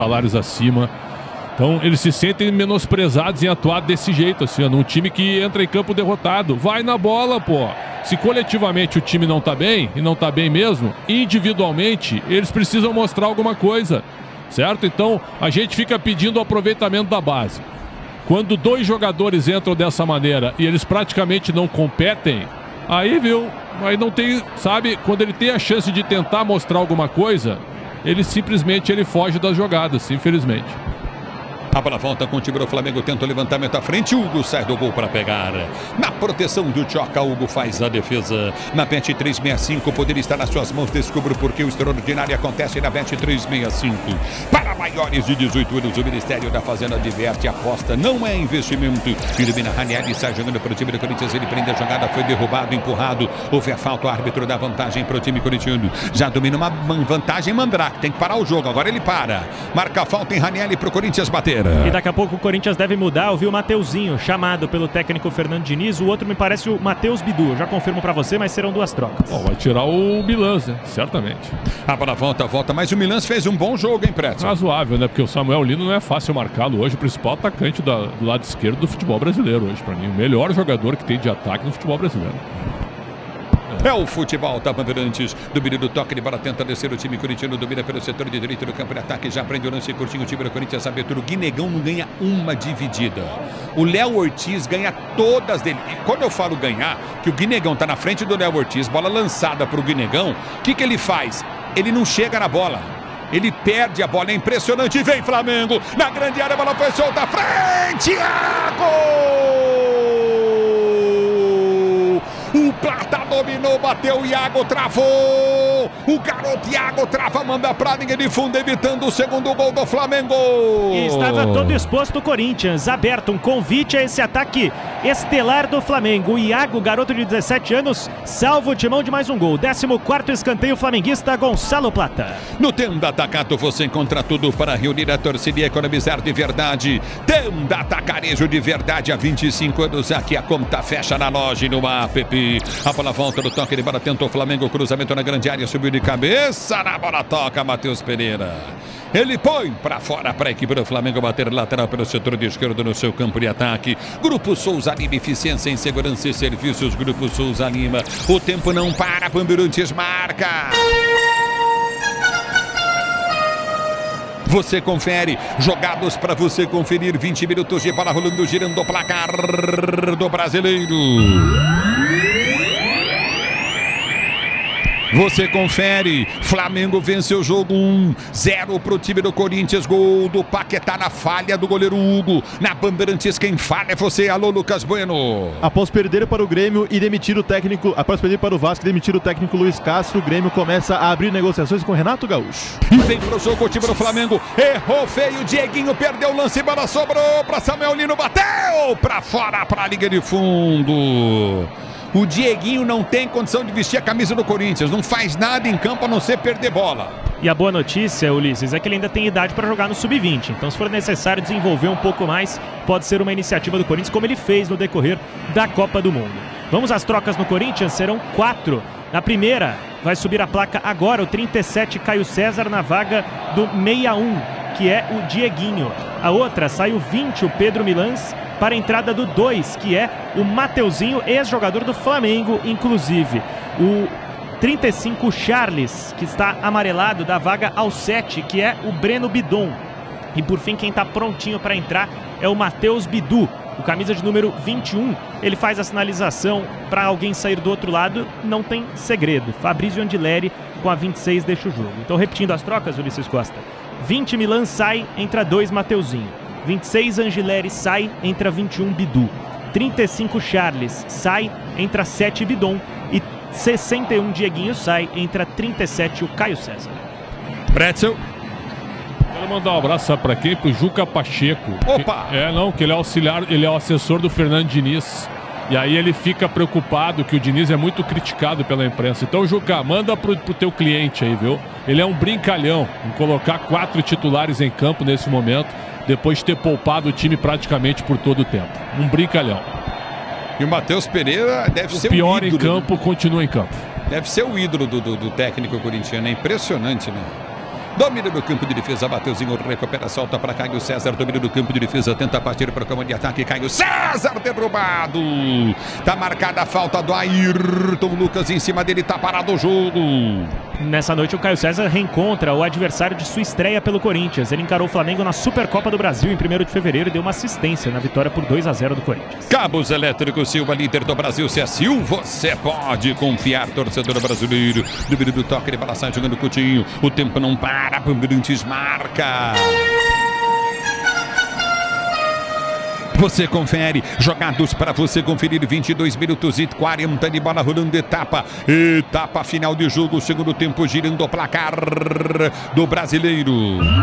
salários acima. Então eles se sentem menosprezados em atuar desse jeito, assim, ó, num time que entra em campo derrotado. Vai na bola, pô. Se coletivamente o time não tá bem, e não tá bem mesmo, individualmente eles precisam mostrar alguma coisa, certo? Então a gente fica pedindo o aproveitamento da base. Quando dois jogadores entram dessa maneira e eles praticamente não competem, aí, viu? Aí não tem, sabe? Quando ele tem a chance de tentar mostrar alguma coisa, ele simplesmente foge das jogadas, infelizmente. A bola volta com o time do Flamengo, tenta o levantamento à frente, Hugo sai do gol para pegar. Na proteção do Tchoca, Hugo faz a defesa. Na Bet 365, poder estar nas suas mãos, descubra por que o extraordinário acontece na Bet 365. Para maiores de 18 anos, o Ministério da Fazenda adverte, aposta não é investimento. Elimina Ranieri e sai jogando para o time do Corinthians, ele prende a jogada, foi derrubado, empurrado. Houve a falta, o árbitro dá vantagem para o time corintiano. Já domina uma vantagem Mandrake, tem que parar o jogo, agora ele para. Marca a falta em Ranieri para o Corinthians bater. E daqui a pouco o Corinthians deve mudar. Eu vi o Mateuzinho chamado pelo técnico Fernando Diniz. O outro me parece o Matheus Bidu. Eu já confirmo pra você, mas serão duas trocas. Bom, vai tirar o Milans, né? Certamente. A bola volta. Mas o Milans fez um bom jogo, hein, Preto? Razoável, né? Porque o Samuel Lino não é fácil marcá-lo hoje. O principal atacante do lado esquerdo do futebol brasileiro hoje, pra mim. O melhor jogador que tem de ataque no futebol brasileiro. É o futebol da Bandeirantes. Domínio do toque de bola, tenta descer o time corintiano. Domina pelo setor de direito do campo de ataque. Já prende o lance curtinho. O time do Corinthians sabe tudo. O Guinegão não ganha uma dividida. O Léo Ortiz ganha todas dele. E quando eu falo ganhar, que o Guinegão tá na frente do Léo Ortiz, bola lançada pro Guinegão, o que ele faz? Ele não chega na bola. Ele perde a bola. É impressionante. Vem Flamengo. Na grande área, a bola foi solta. Frente! Gol! O Plata dominou, bateu, o Iago travou. O garoto Iago trava, manda pra linha de fundo, evitando o segundo gol do Flamengo. E estava todo exposto o Corinthians, aberto um convite a esse ataque estelar do Flamengo. O Iago, garoto de 17 anos, salva o timão de mais um gol. 14º escanteio flamenguista, Gonçalo Plata. No Tenda Atacado você encontra tudo para reunir a torcida e economizar de verdade. Tenda Atacarejo de verdade há 25 anos. Aqui a conta fecha na loja e no app. A bola volta no toque de bola, tentou o Flamengo, cruzamento na grande área, subiu de cabeça, na bola toca Matheus Pereira. Ele põe para fora para a equipe do Flamengo bater lateral pelo setor de esquerdo no seu campo de ataque. Grupo Souza Lima, eficiência em segurança e serviços. Grupo Souza Lima, o tempo não para, Bandeirantes marca. Você confere, jogados para você conferir, 20 minutos de bola rolando, girando o placar do brasileiro. Você confere, Flamengo vence o jogo 1-0 para o time do Corinthians, gol do Paquetá na falha do goleiro Hugo. Na Bandeirantes quem fala é você, alô Lucas Bueno. Após perder para o Grêmio e demitir o técnico, após perder para o Vasco e demitir o técnico Luiz Castro, o Grêmio começa a abrir negociações com Renato Gaúcho. E vem pro jogo o time do Flamengo, errou feio, Dieguinho perdeu o lance, bola sobrou para Samuel Lino, bateu para fora, para a linha de fundo. O Dieguinho não tem condição de vestir a camisa do Corinthians, não faz nada em campo a não ser perder bola. E a boa notícia, Ulisses, é que ele ainda tem idade para jogar no Sub-20. Então, se for necessário desenvolver um pouco mais, pode ser uma iniciativa do Corinthians, como ele fez no decorrer da Copa do Mundo. Vamos às trocas no Corinthians, serão 4. Na primeira, vai subir a placa agora, o 37, Caio César, na vaga do 61, que é o Dieguinho. A outra, sai o 20, o Pedro Milans, para a entrada do 2, que é o Mateuzinho, ex-jogador do Flamengo, inclusive. O 35, Charles, que está amarelado, da vaga ao 7, que é o Breno Bidon. E por fim, quem está prontinho para entrar é o Matheus Bidu, o camisa de número 21. Ele faz a sinalização para alguém sair do outro lado, não tem segredo. Fabrício Andileri com a 26 deixa o jogo. Então, repetindo as trocas, Ulisses Costa. 20, Milan sai, entra 2, Mateuzinho. 26, Angileri sai, entra 21, Bidu. 35, Charles sai, entra 7, Bidon. E 61, Dieguinho sai, entra 37, o Caio César. Pretzel. Quero mandar um abraço, sabe pra quem? Pro Juca Pacheco. Opa! Que ele é auxiliar, ele é o assessor do Fernando Diniz. E aí ele fica preocupado que o Diniz é muito criticado pela imprensa. Então, Juca, manda pro teu cliente aí, viu? Ele é um brincalhão em colocar 4 titulares em campo nesse momento, depois de ter poupado o time praticamente por todo o tempo. Um brincalhão. E o Matheus Pereira deve ser o pior ídolo. Em campo, continua em campo. Deve ser o ídolo do técnico corintiano. É impressionante, né? Domínio do campo de defesa, Mateuzinho recupera, solta para Caio César. Domínio do campo de defesa, tenta partir para o comando de ataque. Caio César derrubado. Tá marcada a falta do Ayrton Lucas em cima dele, tá parado o jogo. Nessa noite o Caio César reencontra o adversário de sua estreia pelo Corinthians. Ele encarou o Flamengo na Supercopa do Brasil em 1º de fevereiro e deu uma assistência na vitória por 2-0 do Corinthians. Cabos Elétricos Silva, líder do Brasil. Se é Sil, você pode confiar, torcedor brasileiro. Domínio do toque de bola, sai jogando Coutinho. O tempo não para, Bandeirantes marca. Você confere, jogados para você conferir, 22 minutos e 40 de bola rolando, etapa final de jogo, segundo tempo, girando o placar do brasileiro.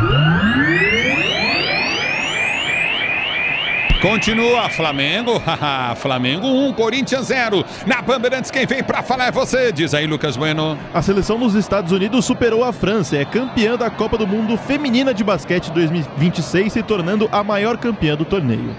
Continua Flamengo, Flamengo 1, Corinthians 0. Na Bandeirantes, quem vem pra falar é você, diz aí Lucas Bueno. A seleção dos Estados Unidos superou a França, é campeã da Copa do Mundo Feminina de Basquete 2026, se tornando a maior campeã do torneio.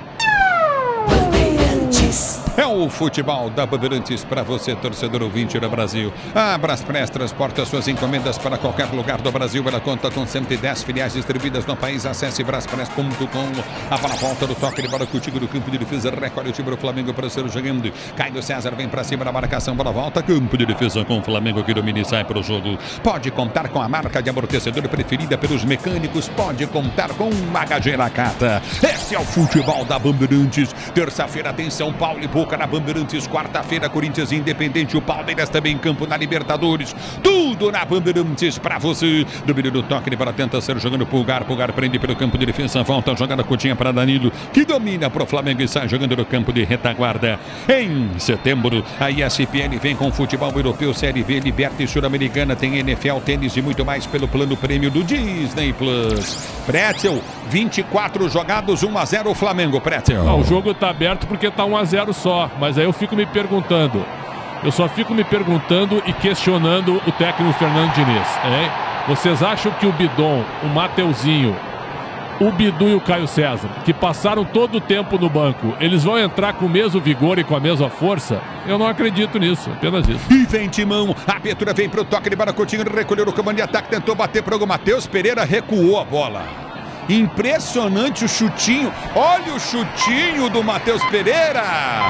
É o futebol da Bandeirantes para você, torcedor ouvinte do Brasil. A Braspress transporta suas encomendas para qualquer lugar do Brasil. Ela conta com 110 filiais distribuídas no país. Acesse braspress.com. A bola volta do toque de bola contigo do campo de defesa. Recolhe o time do Flamengo para ser jogando. Caio César vem para cima da marcação. Bola volta. Campo de defesa com o Flamengo que domina e sai para o jogo. Pode contar com a marca de amortecedor preferida pelos mecânicos. Pode contar com uma gageira Cata. Esse é o futebol da Bandeirantes. Terça-feira tem São Paulo e Boca na Bandeirantes. Quarta-feira, Corinthians Independente. O Palmeiras também em campo na Libertadores. Tudo na Bandeirantes para você. Domínio do toque de bola, tenta ser jogando Pulgar. Pulgar prende pelo campo de defesa. Volta a jogada curtinha para Danilo, que domina para o Flamengo e sai jogando no campo de retaguarda. Em setembro, a ESPN vem com futebol europeu, Série B, Liberta e Sul-Americana. Tem NFL, tênis e muito mais pelo plano prêmio do Disney Plus. Pretzel, 24 jogados, 1-0 Flamengo. Pretzel. O jogo tá aberto porque tá 1-0 só, mas aí eu fico me perguntando. Eu só fico me perguntando e questionando o técnico Fernando Diniz, hein? Vocês acham que o Bidon, o Mateuzinho, o Bidu e o Caio César, que passaram todo o tempo no banco, eles vão entrar com o mesmo vigor e com a mesma força? Eu não acredito nisso, apenas isso. E vem Timão, a abertura vem pro toque de bola, Coutinho recolheu no comando de ataque, tentou bater para o Matheus Pereira, recuou a bola. Impressionante o chutinho, olha o chutinho do Matheus Pereira.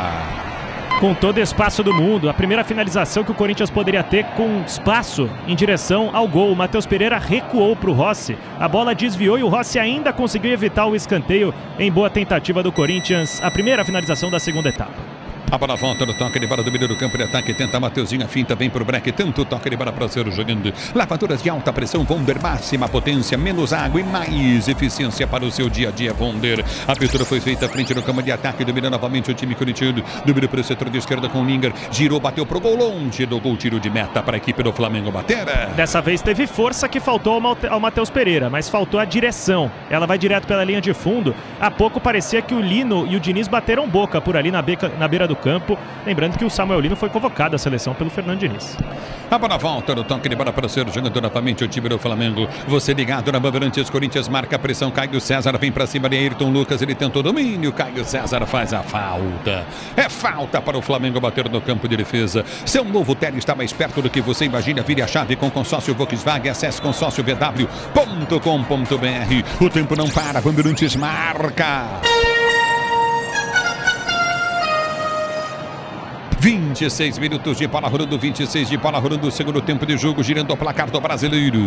Com todo espaço do mundo, a primeira finalização que o Corinthians poderia ter com espaço em direção ao gol. O Matheus Pereira recuou para o Rossi, a bola desviou e o Rossi ainda conseguiu evitar o escanteio em boa tentativa do Corinthians. A primeira finalização da segunda etapa. A bola volta no toque de bola do meio do campo de ataque. Tenta Mateuzinho, a finta vem pro break. Tanto toque de bola para ser jogando. Lavadoras de alta pressão Wonder, máxima potência, menos água e mais eficiência para o seu dia a dia, Wonder. A abertura foi feita à frente no campo de ataque. Domina novamente o time corintiano. Domina para o setor de esquerda com o Linger. Girou, bateu pro gol, longe do gol, tiro de meta para a equipe do Flamengo bater. Dessa vez teve força que faltou ao Matheus Pereira, mas faltou a direção. Ela vai direto pela linha de fundo. Há pouco parecia que o Lino e o Diniz bateram boca por ali na beira do campo. Lembrando que o Samuel Lino foi convocado à seleção pelo Fernando Diniz. A bola volta no toque de bola para ser jogando novamente o time do Flamengo. Você ligado na Bandeirantes, Corinthians marca a pressão. Caio César vem para cima de Ayrton Lucas. Ele tentou domínio. Caio César faz a falta. É falta para o Flamengo bater no campo de defesa. Seu novo tênis está mais perto do que você imagina. Vire a chave com consórcio Volkswagen. Acesse consórciovw.com.br. O tempo não para. Bandeirantes marca. 26 minutos de bola rolando, 26 de bola rolando, o segundo tempo de jogo, girando o placar do brasileiro.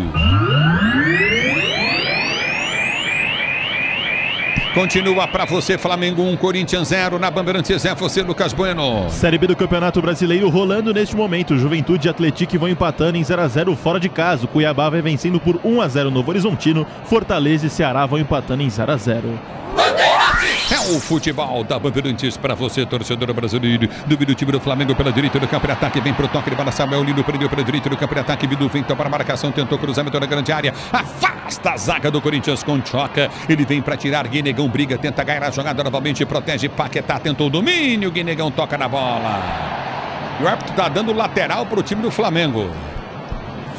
Continua para você, Flamengo 1, Corinthians 0, na Bandeirantes é você, Lucas Bueno. Série B do Campeonato Brasileiro rolando neste momento. Juventude e Atlético vão empatando em 0-0 fora de casa. Cuiabá vai vencendo por 1-0 Novo Horizontino. Fortaleza e Ceará vão empatando em 0-0. É o futebol da Bandeirantes para você, torcedor brasileiro. Domina o time do Flamengo pela direita do campo de ataque. Vem pro toque de bola. Samuel Lino prendeu pela direita do campo de ataque. Bidu vem para a marcação. Tentou cruzamento na grande área. Afasta a zaga do Corinthians com Choca. Ele vem para tirar. Guinegão briga. Tenta ganhar a jogada novamente. Protege Paquetá. Tentou o domínio. Guinegão toca na bola. O árbitro está dando lateral para o time do Flamengo.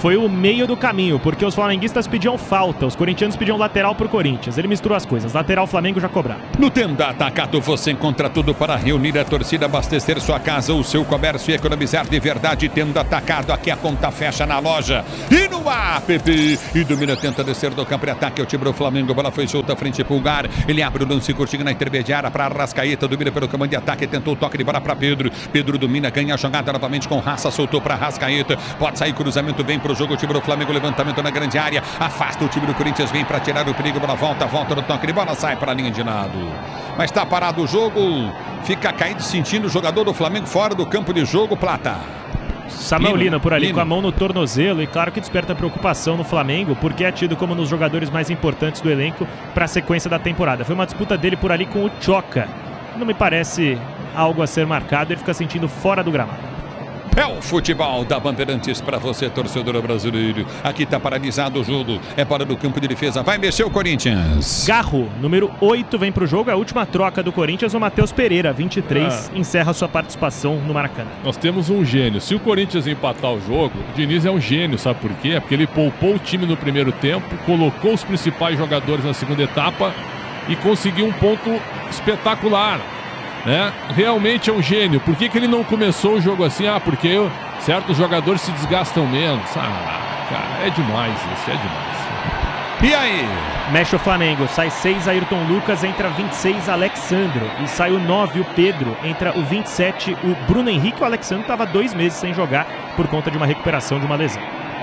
foi o meio do caminho, porque os flamenguistas pediam falta, os corintianos pediam lateral pro Corinthians. Ele misturou as coisas, lateral Flamengo já cobrar. No Tenda Atacado você encontra tudo para reunir a torcida, abastecer sua casa, o seu comércio e economizar de verdade. Tenda Atacado, aqui a conta fecha na loja e no app. E domina, tenta descer do campo de ataque, é o time do Flamengo, bola foi solta, frente Pulgar, ele abre o lance curtinho na intermediária para Arrascaeta, domina pelo comando de ataque, tentou o toque de bola para Pedro, Pedro domina, ganha a jogada novamente com raça, soltou para Arrascaeta, pode sair cruzamento, vem pro jogo o time do Flamengo, levantamento na grande área, afasta o time do Corinthians, vem para tirar o perigo, bola volta no toque de bola, sai para a linha de lado, mas está parado o jogo, fica caído sentindo o jogador do Flamengo fora do campo de jogo, Plata. Samuel Lino por ali com a mão no tornozelo, e claro que desperta preocupação no Flamengo, porque é tido como um dos jogadores mais importantes do elenco para a sequência da temporada. Foi uma disputa dele por ali com o Choca, não me parece algo a ser marcado, ele fica sentindo fora do gramado. É o futebol da Bandeirantes para você, torcedor brasileiro. Aqui está paralisado o jogo. É para do campo de defesa. Vai mexer o Corinthians. Garro, número 8, vem para o jogo. A última troca do Corinthians, o Matheus Pereira, 23, encerra sua participação no Maracanã. Nós temos um gênio. Se o Corinthians empatar o jogo, o Diniz é um gênio, sabe por quê? Porque ele poupou o time no primeiro tempo, colocou os principais jogadores na segunda etapa e conseguiu um ponto espetacular. Né? Realmente é um gênio. Por que ele não começou o jogo assim? Porque certos jogadores se desgastam menos. Cara, é demais isso, é demais. E aí? Mexe o Flamengo, sai 6 Ayrton Lucas, entra 26 Alexandro, e sai o 9 o Pedro, entra o 27 o Bruno Henrique. O Alexandro estava 2 meses sem jogar por conta de uma recuperação de uma lesão.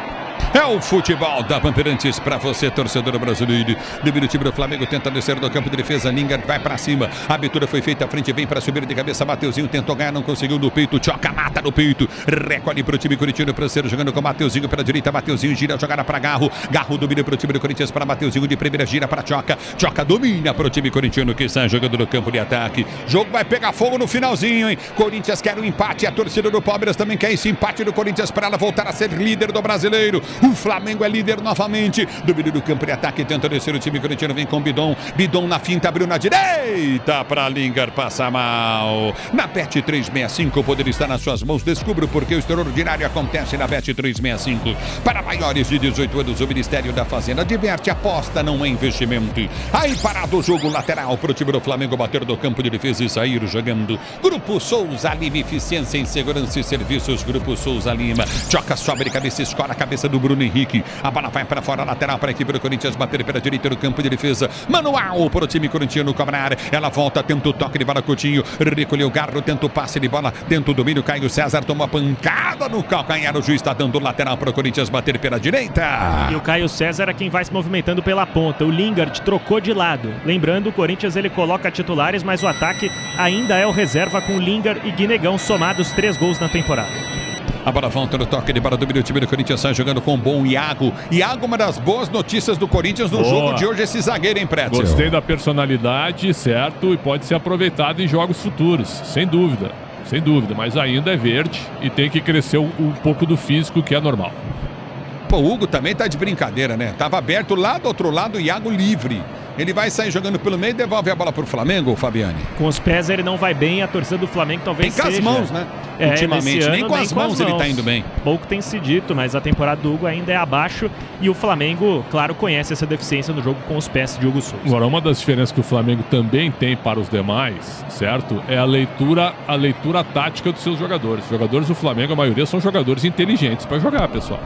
É o futebol da Bandeirantes para você, torcedor brasileiro. Domina o time do Flamengo, tenta descer do campo de defesa. Lingard vai para cima. A abertura foi feita à frente, vem para subir de cabeça. Mateuzinho tentou ganhar, não conseguiu no peito. Choca, mata no peito. Recolhe para o time corintiano, Pranceiro jogando com Mateuzinho pela direita. Mateuzinho gira a jogada para Garro. Garro domina para o time do Corinthians, para Mateuzinho de primeira, gira para Choca. Choca domina para o time corintiano que está jogando no campo de ataque. Jogo vai pegar fogo no finalzinho, hein? Corinthians quer um empate. A torcida do Palmeiras também quer esse empate do Corinthians para ela voltar a ser líder do brasileiro. O Flamengo é líder novamente. Domínio do campo de ataque, tenta descer o time corintiano, vem com Bidon. Bidon na finta, abriu na direita para Lingard, passa mal. Na Bet 365, o poder está nas suas mãos. Descubra porque o extraordinário acontece na Bet 365. Para maiores de 18 anos, o Ministério da Fazenda diverte, aposta, não é investimento. Aí parado o jogo lateral para o time do Flamengo bater do campo de defesa e sair jogando. Grupo Souza Lima, eficiência em segurança e serviços. Grupo Souza Lima. Choca, sobe, cabeça, escora a cabeça do Bruno Henrique. A bola vai para fora, lateral para a equipe do Corinthians bater pela direita do campo de defesa. Manual para o time corintiano cobrar. Ela volta, tenta o toque de bola, Coutinho. Recolheu o Garro, tenta o passe de bola. Dentro do domínio, Caio César toma pancada no calcanhar. O juiz está dando lateral para o Corinthians bater pela direita. E o Caio César é quem vai se movimentando pela ponta. O Lingard trocou de lado. Lembrando, o Corinthians ele coloca titulares, mas o ataque ainda é o reserva com Lingard e Guinegão somados 3 gols na temporada. A bola volta no toque de bola do time do Corinthians, sai jogando com o bom Iago. Iago, uma das boas notícias do Corinthians no jogo de hoje, esse zagueiro, hein, Prédio? Gostei da personalidade, certo, e pode ser aproveitado em jogos futuros, sem dúvida, mas ainda é verde e tem que crescer um pouco do físico, que é normal. Pô, o Hugo também tá de brincadeira, né? Tava aberto lá do outro lado, o Iago livre. Ele vai sair jogando pelo meio e devolve a bola pro Flamengo, Fabiane. Com os pés ele não vai bem, a torcida do Flamengo talvez seja. Nem com as mãos, né? Ultimamente, ano, nem com as mãos ele tá indo bem. Pouco tem se dito, mas a temporada do Hugo ainda é abaixo e o Flamengo, claro, conhece essa deficiência no jogo com os pés de Hugo Souza. Agora, uma das diferenças que o Flamengo também tem para os demais, certo? É a leitura tática dos seus jogadores. Os jogadores do Flamengo, a maioria, são jogadores inteligentes para jogar, pessoal.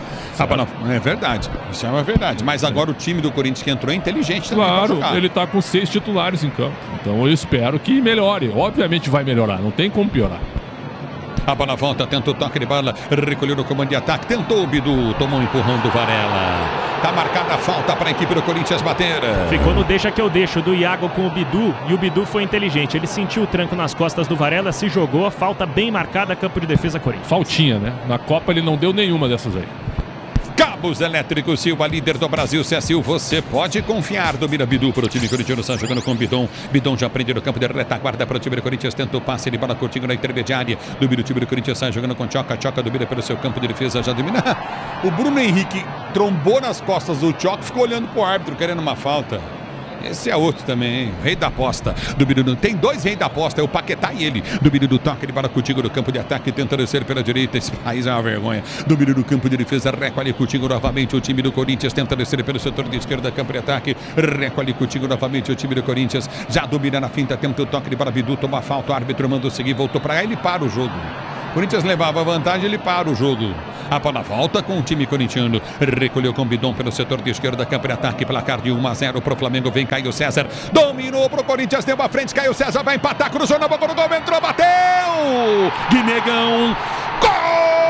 É verdade, isso é uma verdade. Mas agora o time do Corinthians que entrou é inteligente também. Claro, ele está com 6 titulares em campo. Então eu espero que melhore. Obviamente vai melhorar, não tem como piorar. A bola volta, tenta o toque de bola, recolheu no comando de ataque, tentou o Bidu, tomou um empurrão do Varela. Tá marcada a falta para a equipe do Corinthians bater. Ficou no deixa que eu deixo do Iago com o Bidu, e o Bidu foi inteligente. Ele sentiu o tranco nas costas do Varela, se jogou, a falta bem marcada, campo de defesa Corinthians. Faltinha, né? Na Copa ele não deu nenhuma dessas aí. Cabos Elétricos Silva, líder do Brasil, CSU, você pode confiar. Domina Bidu para o time corintiano, está jogando com Bidon. Bidon já prende no campo de retaguarda para o time do Corinthians, tenta o passe de bola curtinho na intermediária. Domina o time do Corinthians, sai jogando com Choca. Choca domina pelo seu campo de defesa, já domina. O Bruno Henrique trombou nas costas do Choca, ficou olhando pro árbitro, querendo uma falta. Esse é outro também, hein? Rei da aposta do Birudu. Tem dois reis da aposta, é o Paquetá e ele. Do Birudu toca, ele para contigo no campo de ataque, tenta descer pela direita. Esse país é uma vergonha. Do Birudu no campo de defesa, recolhe contigo novamente. O time do Corinthians tenta descer pelo setor de esquerda, campo de ataque. Recolhe contigo novamente o time do Corinthians. Já domina na finta, tenta o toque para Bidu, toma falta. O árbitro manda seguir, voltou para cá, ele para o jogo. Corinthians levava vantagem, ele para o jogo. A bola volta com o time corintiano. Recolheu com o Bidon pelo setor de esquerda, campo de ataque, placar de 1-0 para o Flamengo. Vem Caio César, dominou para o Corinthians, deu a frente. Caio César vai empatar, cruzou na boca do gol, entrou, bateu! Guinegão